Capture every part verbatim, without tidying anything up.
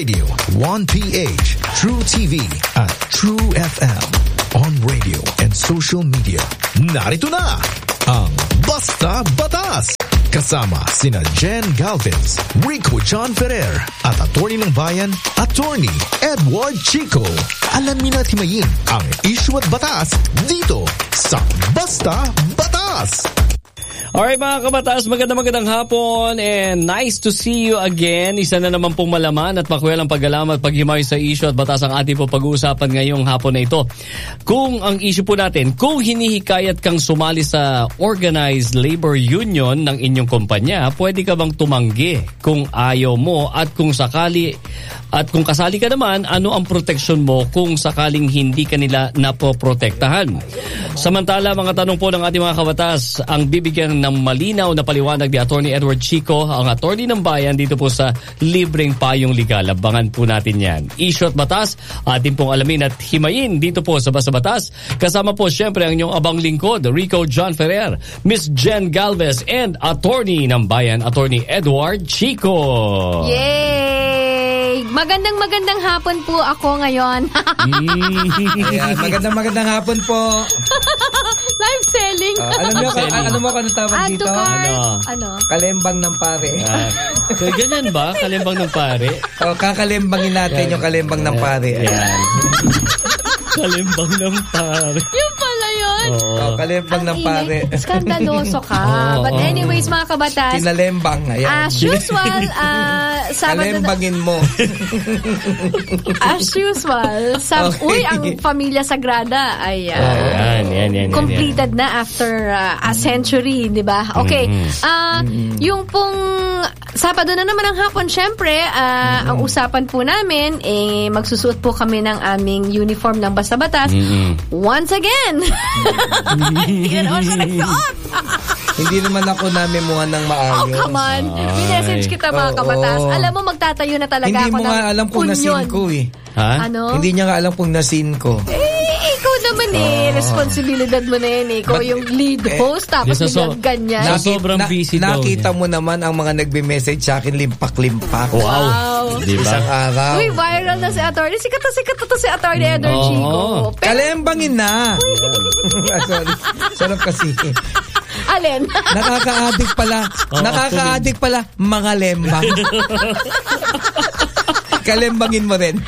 Radio, one P H, True T V at True F M. On radio and social media. Narito na ang Basta Batas. Kasama sina Jen Galvez, Rico John Ferrer at Attorney ng Bayan, Attorney Edward Chico. Alamin at himayin ang issue at batas dito sa Basta Batas. Alright mga kabatas, magandang magandang hapon and nice to see you again. Isa na naman pong malaman at makuwel ang pag-alam at paghimayo sa issue at batas ang ating po pag-uusapan ngayong hapon na ito. Kung ang issue po natin, kung hinihikayat kang sumali sa organized labor union ng inyong kumpanya, pwede ka bang tumanggi kung ayaw mo at kung sakali at kung kasali ka naman, ano ang proteksyon mo kung sakaling hindi ka nila napoprotektahan? Samantala, mga tanong po ng ating mga kabatas, ang bibigyan ng malinaw na paliwanag ni Attorney Edward Chico, ang Attorney ng Bayan, dito po sa Libreng Payong Legal. Abangan po natin yan. Issue at batas, atin pong alamin at himayin dito po sa Basta Batas. Kasama po siyempre ang inyong abang lingkod, Rico John Ferrer, Miss Jen Galvez, and Attorney ng Bayan, Attorney Edward Chico. Yay! Magandang magandang hapon po ako ngayon. Ayan, magandang magandang hapon po. Live selling. Uh, alam niyo, selling. ano mo kung tawag Add dito? to cart. Ano? Ano? Kalembang ng pare. Uh, so, ganyan ba? Kalembang ng pare? O, kakalembangin natin yung kalembang ng pare. Ayan. Kalembang ng pare. Yung pala yun. Oo. O, kalembang ng pare. Skandaloso ka. Oo, But oo. anyways, mga kabatas, Kinalembang. Ayan. as usual, uh, Sabado na, Kalembangin mo. as usual, sab Okay. uy, ang Pamilya Sagrada ay uh, Ayan, yan, yan, yan. completed na after uh, a century, di ba? Okay. Ah, yung pong Sabado na naman ang hapon, syempre, ah, ang usapan po namin, eh, magsusuot po kami ng aming uniform ng Basta Batas. Once again. Hindi na naman siya nagsuot. Hindi naman ako namemuha ng maayos. Oh, come on. Minessage kita, mga Oo. kabatas. Alam mo, magtatayo na talaga Hindi ako mo ng nga alam kung nasin union. ko eh. Ha? Ano? Hindi niya nga alam kung nasin ko. Eh, ikaw naman eh. Responsibilidad mo na yan eh. Ikaw yung lead host, tapos Sa so- biglang ganyan. Na- Naki- sobrang busy daw Nakita niya. mo naman ang mga nagbe-message sa akin, limpak-limpak. Wow. Wow. Di ba? Isang araw. Uy, viral na si Attorney. Sikat na sikat na to si Attorney Edward Oo. Chico. Pero, Kalembangin na. Ah, sorry. Sarap kasi. alin? Nakaka-addict pala. Oo, Nakaka-addict pala mga lembang. Kalembangin mo rin.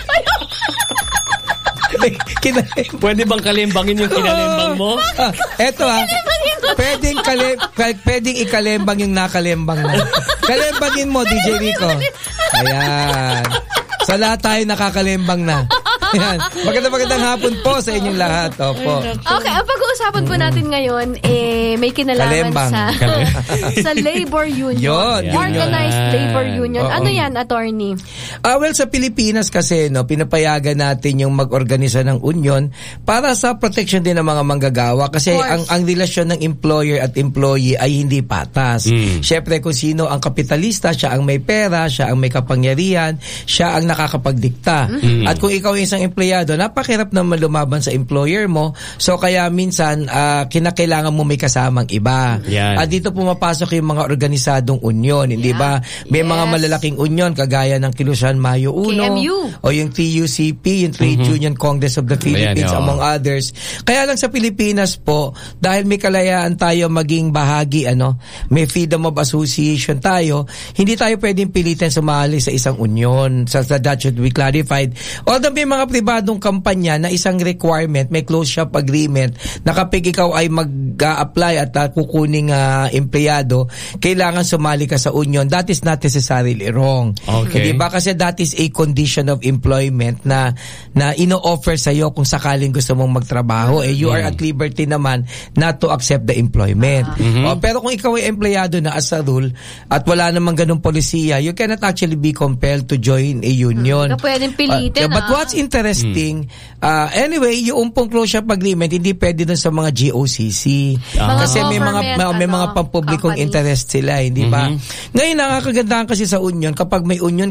Kina- Pwede bang kalembangin yung kinalembang mo? ah, eto ah. Pwedeng, kale- pwedeng ikalembang yung nakalembang mo. Kalembangin mo, D J Rico. Ayan. Sa lahat tayo nakakalembang na. Ayan. Magandang magandang hapon po sa inyong lahat. Opo. Okay, ang pag-uusapan po natin ngayon, eh, may kinalaman Kalembang. sa sa labor union. Yun, yun, Organized yun. labor union. Oo. Ano yan, Attorney? Ah, well, sa Pilipinas kasi, no, pinapayagan natin yung mag-organisa ng union para sa protection din ng mga manggagawa kasi Of course. ang ang relasyon ng employer at employee ay hindi patas. Mm. Syempre, kung sino ang kapitalista, siya ang may pera, siya ang may kapangyarihan, siya ang nakakapagdikta. Mm. At kung ikaw ay isang empleyado, napakahirap naman lumaban sa employer mo. So, kaya minsan, ah, kinakailangan mo may kasamang iba. Yan. At dito pumapasok yung mga organisadong union, hindi ba? May mga Yes. malalaking union, kagaya ng Kilusan Mayo I, K M U. o yung T U C P, yung Trade Union Congress of the Philippines, Ayan, among oo. others. Kaya lang sa Pilipinas po, dahil may kalayaan tayo maging bahagi, ano, may freedom of association tayo, hindi tayo pwedeng pilitin sumali sa isang union. So, so that should be clarified. Although may mga pribadong kampanya na isang requirement, may close shop agreement, na kapag ikaw ay mag-a-apply at uh, kukuning uh, empleyado, kailangan sumali ka sa union. That is not necessarily wrong. Okay. Hindi ba? Kasi that is a condition of employment na na ino-offer sa iyo kung sakaling gusto mong magtrabaho. Eh, you are at liberty naman not to accept the employment. O, pero kung ikaw ay empleyado na as a rule at wala namang ganung polisiya, you cannot actually be compelled to join a union. Na pwedeng pilitin, Uh, but ah. what's interesting, uh, anyway, yung pong close shop agreement, hindi pwede dun sa mga G O C C. Ah. Kasi may mga Government, may mga ano, pampublikong companies. interest sila, hindi ba? Ngayon, nakakagandahan kasi sa union, kapag may union ka, protect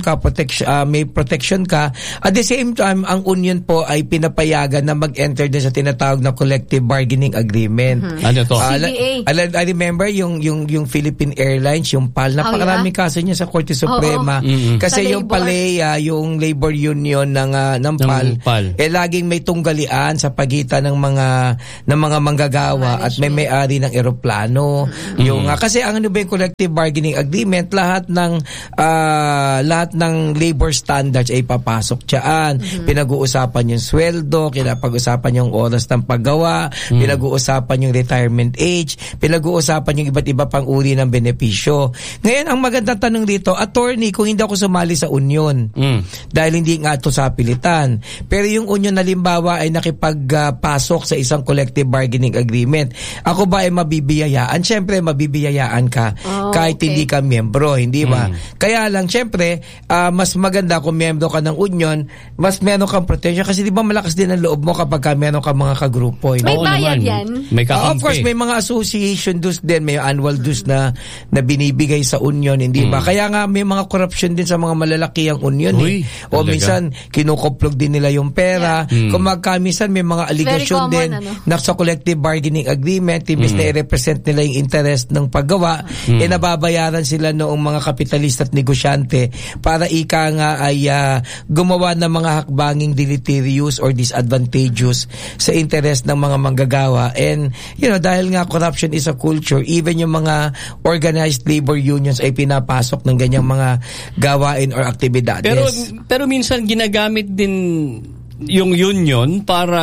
protection uh, may protection ka. At the same time, ang union po ay pinapayagan na mag-enter din sa tinatawag na collective bargaining agreement. Mm-hmm. Ano to? Uh, C B A. I remember yung yung yung Philippine Airlines, yung P A L, napakaraming oh, yeah? kaso niya sa Korte Suprema. Oh, oh. Mm-hmm. Kasi yung P A L E A, yung labor union ng uh, ng P A L, P A L, eh laging may tunggalian sa pagitan ng mga ng mga manggagawa at may may-ari ng eroplano. Mm-hmm. Yung uh, kasi ang ano ba yung collective bargaining agreement, lahat ng uh, lahat ng labor standards ay papasok diyan. Mm-hmm. Pinag-uusapan yung sweldo, pinag-uusapan yung oras ng paggawa, mm-hmm. pinag-uusapan yung retirement age, pinag-uusapan yung iba't iba pang uri ng benepisyo. Ngayon, ang magandang tanong dito, attorney, kung hindi ako sumali sa union, mm. dahil hindi nga ito sa pilitan, pero yung union halimbawa ay nakipagpasok uh, sa isang collective bargaining agreement, ako ba ay mabibiyayaan? Siyempre, mabibiyayaan ka oh, kahit okay. hindi ka miyembro, hindi ba? Mm. Kaya lang, siyempre, uh, mas maganda kung miyembro ka ng union, mas meron kang protection kasi di ba malakas din ang loob mo kapag ka meron kang mga kagrupo. May bayad yan? May uh, of course, may mga association dues din, may annual dues na, na binibigay sa union, hindi ba? Mm. Kaya nga may mga corruption din sa mga malalaki ang union. Uy, eh. O talaga? Minsan, kinukuplog din nila yung pera. Yeah. Mm. Kung magkamisan, may mga allegation din ano? Na sa collective bargaining agreement, imbis mm. na i-represent nila yung interest ng paggawa, mm. eh nababayaran sila noong mga kapitalista at negosyante para ika nga ay uh, gumawa ng mga hakbanging deleterious or disadvantageous sa interest ng mga manggagawa. And, you know, dahil nga corruption is a culture, even yung mga organized labor unions ay pinapasok ng ganyang mga gawain or aktibidades. Pero, pero minsan ginagamit din yung union para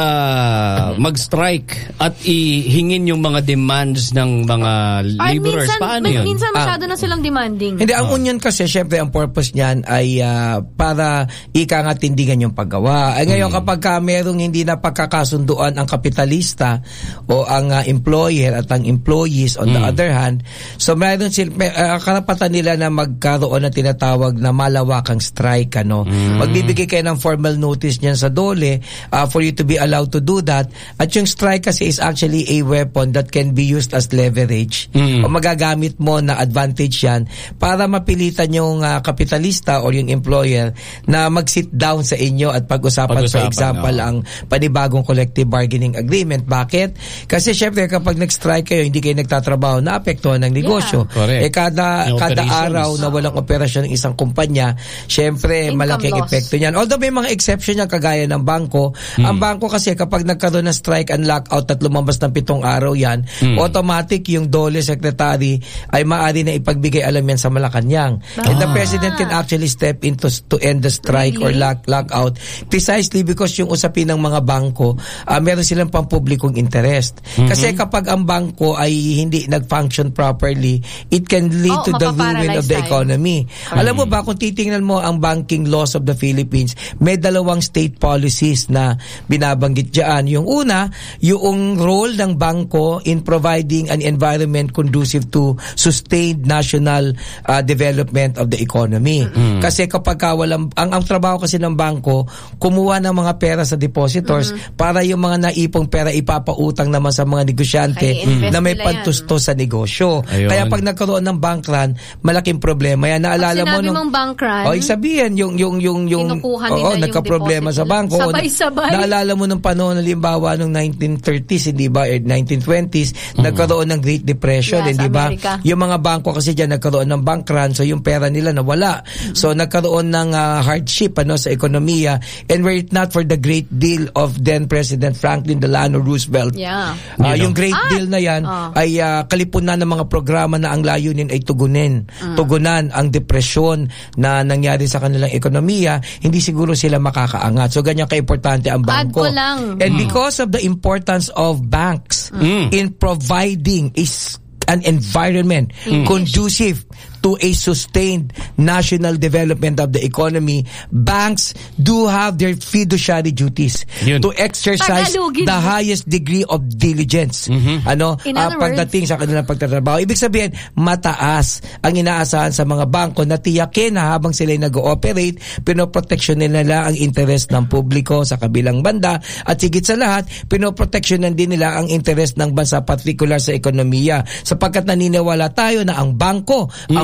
mag-strike at ihingin yung mga demands ng mga laborers. Minsan, paano yun? Minsan masyado ah, na silang demanding. Hindi, ang oh. union kasi, syempre, ang purpose niyan ay uh, para ika nga tindigan yung paggawa. Ay ngayon, hmm. kapag ka merong hindi na pagkakasunduan ang kapitalista o ang uh, employer at ang employees on hmm. the other hand, so meron sila, uh, karapatan nila na magkaroon ng tinatawag na malawakang strike. Ano? Hmm. Magbibigay kayo ng formal notice niyan sa dole uh, for you to be allowed to do that. At yung strike kasi is actually a weapon that can be used as leverage. Mm. O magagamit mo na advantage yan para mapilitan yung uh, kapitalista or yung employer na mag-sit down sa inyo at pag-usapan, for example, no. ang panibagong collective bargaining agreement. Bakit? Kasi syempre kapag nag-strike kayo, hindi kayo nagtatrabaho, naapektuhan ng negosyo. Yeah. Eh kada, kada araw na walang operasyon ng isang kumpanya, syempre income malaking loss. Epekto niyan. Although may mga exception yan kagaya ng bangko. Hmm. Ang bangko kasi kapag nagkaroon ng strike and lockout at lumabas ng pitong araw yan, hmm. automatic yung dole secretary ay maaari na ipagbigay alam yan sa Malacanang. Ah. And the president can actually step in to, to end the strike really? Or lock, lockout precisely because yung usapin ng mga bangko, uh, meron silang pampublikong interest. Mm-hmm. Kasi kapag ang bangko ay hindi nag-function properly, it can lead oh, to the ruin of the economy. Mm-hmm. Alam mo ba, kung titingnan mo ang banking laws of the Philippines, may dalawang state policies na binabanggit dyan. Yung una, yung role ng bangko in providing an environment conducive to sustained national uh, development of the economy. Mm-hmm. Kasi kapag walang, ang, ang trabaho kasi ng bangko, kumuha ng mga pera sa depositors mm-hmm. para yung mga naipong pera ipapautang naman sa mga negosyante okay, na may pantusto sa negosyo. Ayun. Kaya pag nagkaroon ng bank run, malaking problema yan. Naalala mo nung bank run, o sabihin yung yung yung yung oo, nagka-problema sa bangko. Sabay-sabay. Naalala mo nung panahon halimbawa nung nineteen thirties, hindi ba, or nineteen twenties, mm-hmm. nagkaroon ng Great Depression, yes, hindi ba? America. Yung mga bangko kasi diyan nagkaroon ng bank run, so yung pera nila nawala. Mm-hmm. So nagkaroon ng uh, hardship ano sa ekonomiya, and were it not for the great deal of then President Franklin Delano Roosevelt. Yeah. Uh, yung great ah, deal na yan oh. ay uh, kalipunan ng mga programa na ang layunin ay tugunin. Mm. Tugunan ang depresyon na nangyari sa kanilang ekonomiya, hindi siguro sila makakaangat. So ganyan ka-importante ang bangko. Lang. And mm. because of the importance of banks mm. in providing is an environment mm. conducive to a sustained national development of the economy, banks do have their fiduciary duties Yun. To exercise Tagalogin. The highest degree of diligence. Mm-hmm. Ano, uh, pagdating sa kanilang pagtatrabaho. Ibig sabihin, mataas ang inaasahan sa mga bangko na tiyakin na habang sila nag-ooperate, pinoproteksyonan nila ang interest ng publiko sa kabilang banda, at higit sa lahat, pinoproteksyonan din nila ang interest ng bansa, particular sa ekonomiya. Sapagkat naniniwala tayo na ang bangko, mm. ang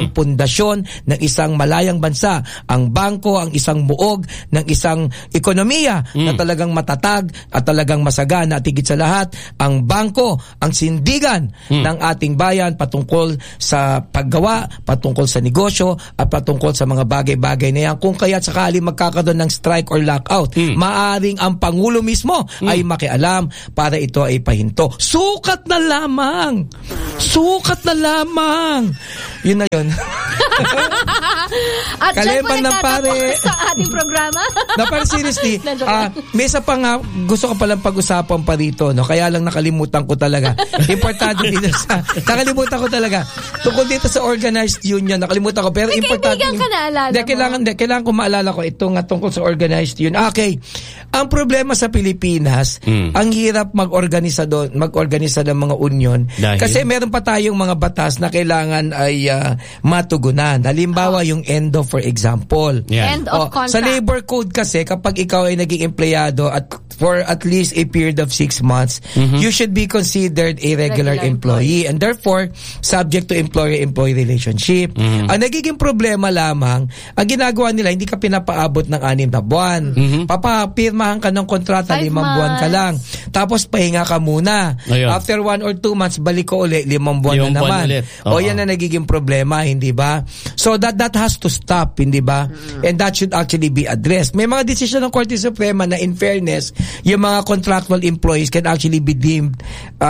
ang pundasyon ng isang malayang bansa. Ang bangko, ang isang muog ng isang ekonomiya mm. na talagang matatag at talagang masagana. At higit sa lahat, ang bangko, ang sindigan mm. ng ating bayan patungkol sa paggawa, patungkol sa negosyo, at patungkol sa mga bagay-bagay na yan. Kung kaya sakali magkakaroon ng strike or lockout, mm. maaring ang Pangulo mismo mm. ay makialam para ito ay pahinto. Sukat na lamang! Sukat na lamang! Yun na yun. At dyan po Kaleban ng pare. nagtatapos sa ating programa. Na parang seriously, uh, may isa pa nga, gusto ko palang pag-usapan pa dito, no? Kaya lang nakalimutan ko talaga. Importante dito sa, nakalimutan ko talaga. Tungkol dito sa organized union, nakalimutan ko. Pero may importante. kaibigan ka na alala de, kailangan, de, kailangan ko maalala ko ito nga tungkol sa organized union. Okay. Ang problema sa Pilipinas, mm. ang hirap mag-organisa doon, mag-organisa ng mga union. Dahil? Kasi meron pa tayong mga batas na kailangan ay uh, matugunan. Halimbawa, oh. yung E N D O, for example. Yeah. End of oh, contract. Sa labor code kasi, kapag ikaw ay naging empleyado at for at least a period of six months, mm-hmm. you should be considered a regular, regular employee. employee. And therefore, subject to employer-employee relationship. Mm-hmm. Ang nagiging problema lamang, ang ginagawa nila, hindi ka pinapaabot ng anim na buwan. Mm-hmm. Papapirmahan ka ng kontrata, Five limang buwan ka lang. Tapos pahinga ka muna. Ayun. After one or two months, balik ko ulit, limang buwan limang na naman. O yan na nagiging problema, hindi ba? So that that has to stop, hindi ba? Mm-hmm. And that should actually be addressed. May mga desisyon ng Korte Suprema na in fairness, yung mga contractual employees can actually be deemed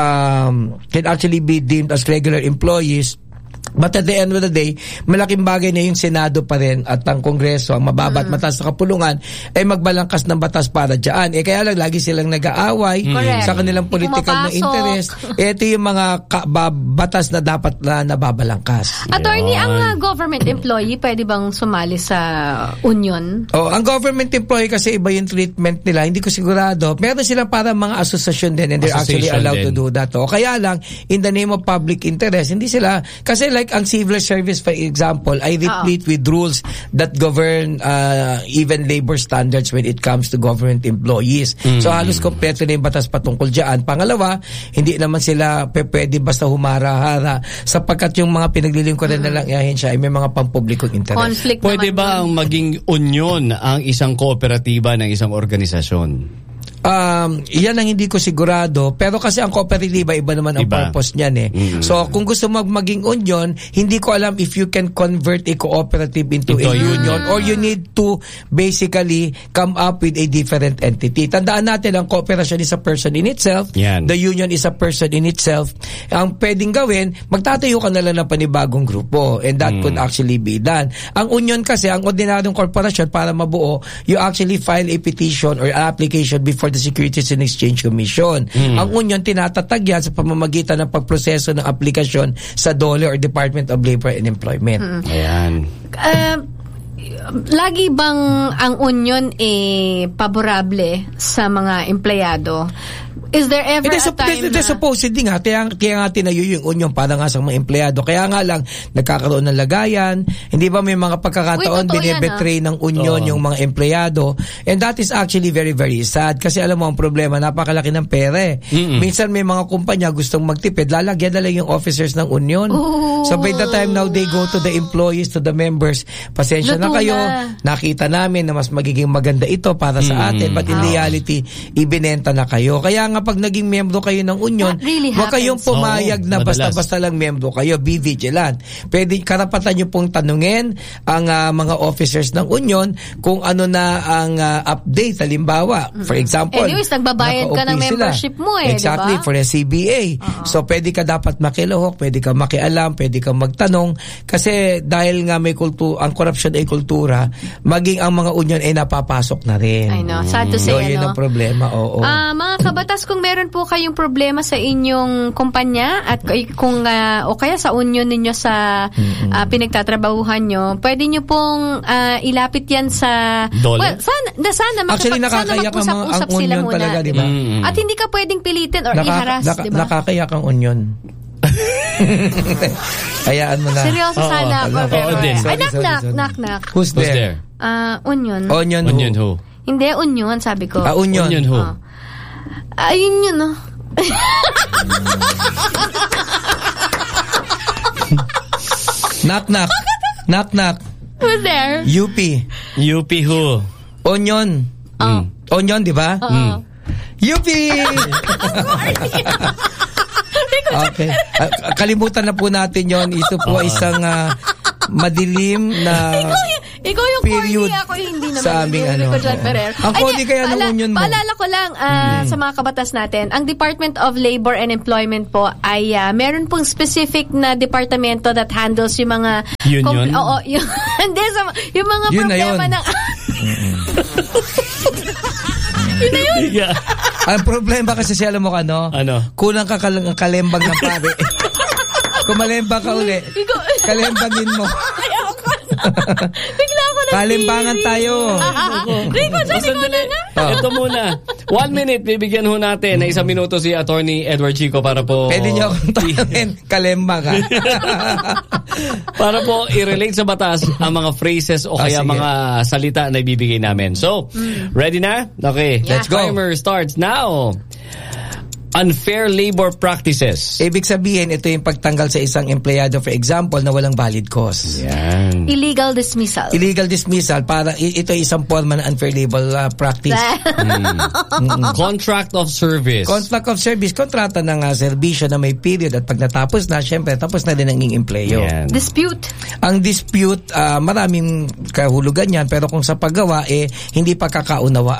um, can actually be deemed as regular employees. But at the end of the day, malaking bagay na yung Senado pa rin at ang Kongreso, ang mababa at mm. mataas na kapulungan, ay magbalangkas ng batas para dyan. Eh kaya lang, lagi silang nag-aaway mm. sa kanilang political na interest. Eh, ito yung mga ka- ba- batas na dapat na nababalangkas. Attorney, ang uh, government employee, pwede bang sumali sa union? Oh, ang government employee kasi iba yung treatment nila. Hindi ko sigurado. Meron silang para mga asosasyon din and they're actually allowed din to do that. O, kaya lang, in the name of public interest, hindi sila, kasi like ang civil service, for example, ay replete Uh-oh. with rules that govern uh, even labor standards when it comes to government employees. Mm-hmm. So halos kompleto na yung batas patungkol dyan. Pangalawa, hindi naman sila pwede basta humara-hara sapagkat yung mga pinaglilingkuran mm-hmm. na lang yahin siya ay may mga pampublikong interest. Conflict pwede ba ang maging union ang isang kooperatiba ng isang organisasyon? Um, yan ang hindi ko sigurado, pero kasi ang kooperatiba iba naman ang iba. Purpose niyan eh. Mm-hmm. So kung gusto mo maging union, hindi ko alam if you can convert a cooperative into, into a union or you need to basically come up with a different entity. Tandaan natin, ang cooperation is a person in itself. Yan. The union is a person in itself. Ang pwedeng gawin, magtatayo ka na lang ng panibagong grupo and that mm. could actually be done. Ang union kasi, ang ordinaryong korporasyon, para mabuo, you actually file a petition or application before the Securities and Exchange Commission. Mm. Ang union tinatatag yan sa pamamagitan ng pagproseso ng aplikasyon sa D O L E or Department of Labor and Employment. Mm. Ayan. Uh, lagi bang ang union eh paborable sa mga empleyado? Is there ever It is a time it is, na... supposedly nga, kaya, kaya nga tinayo yung union para nga sa mga empleyado. Kaya nga lang, nagkakaroon ng lagayan. Hindi ba may mga pagkakataon, binibetray ah. ng union oh. yung mga empleyado. And that is actually very, very sad. Kasi alam mo, ang problema, napakalaki ng pere. Mm-mm. Minsan may mga kumpanya gustong magtipid, lalagyan na lang yung officers ng union. Oh. So by the time now they go to the employees, to the members, pasensya Luto na kayo, na. nakita namin na mas magiging maganda ito para sa mm-hmm. atin. But in reality, ibinenta na kayo. Kaya nga pag naging membro kayo ng union, really huwag kayong pumayag oh, na basta-basta lang membro kayo. Be vigilant. Pwede, karapatan nyo pong tanungin ang uh, mga officers ng union kung ano na ang uh, update. Halimbawa, for example, anyways, nagbabayad ka ng membership mo eh, exactly, diba? for S C B A. Uh-huh. So, pwede ka dapat makiluhok, pwede ka makialam, pwede ka magtanong. Kasi dahil nga may kultura, ang corruption ay kultura, maging ang mga union ay napapasok na rin. I know. Sad to say, so, ano? yun ang problema. Oo. Uh, mga kabatas, kung meron po kayong problema sa inyong kumpanya at kung uh, o kaya sa union ninyo sa uh, pinagtatrabahuhan nyo, pwede nyo pong uh, ilapit yan sa Dole? Well, sana, na, sana, Actually, makapag, sana mag-usap-usap sila muna. Talaga, diba? Mm-hmm. At hindi ka pwedeng pilitin or Naka, iharas, naka, diba? Nakakayak ang union. Hayaan mo na. Seryoso oh, sana. Oh, oh, oh, Ay, sorry, knock, sorry, knock, sorry. knock, knock. Who's there? Who's there? Uh, union. Union who? Union who? Hindi, union, sabi ko. Ah, union. Union who? Oh. Ayun yun, no? Knock, knock. Bakit Knock knock. Who's there? U P. U P who? Onion. Oh. Onion, di ba? Oo. U P! Okay. Uh, kalimutan na po natin yon. Ito po ay isang uh, madilim na Ikaw yung period corny, ako hindi naman. sa aming ano. Ko John Ferrer. Ang corny kaya ng paala- union mo. Paalala ko lang uh, sa mga kabatas natin, ang Department of Labor and Employment po ay uh, meron pong specific na departamento that handles yung mga Union? oo, yung, hindi, sa, yung mga Yun na problema yun. ng yun na yun. Yeah. Ang problema kasi siya, alam mo ka, no? Ano? Kulang ka kal- kalembang ng pare. Kung malembang ka uli, Ikaw- kalembangin mo. Ayaw ko. Bigla ako na Kalimbangan tayo. Rico, sabi ko na nga. Oh. Ito muna. One minute, bibigyan ho natin na isang minuto si Attorney Edward Chico para po... Pwede niyo akong tanongin, kalembang ka. para po i-relate sa batas ang mga phrases o Ah, kaya sige. mga salita na ibibigay namin. So, ready na? Okay. Yeah. Let's go. Timer starts now. Unfair labor practices. Ibig sabihin, ito yung pagtanggal sa isang empleyado, for example, na walang valid cause. Yan. Illegal dismissal. Illegal dismissal, para i- ito ay isang forma ng unfair labor uh, practice. Contract of service. Contract of service, kontrata ng uh, serbisyo na may period at pag natapos na, syempre, tapos na din ang ing empleyo. Yan. Dispute. Ang dispute, uh, maraming kahulugan yan, pero kung sa paggawa, eh, hindi pa kakaunawa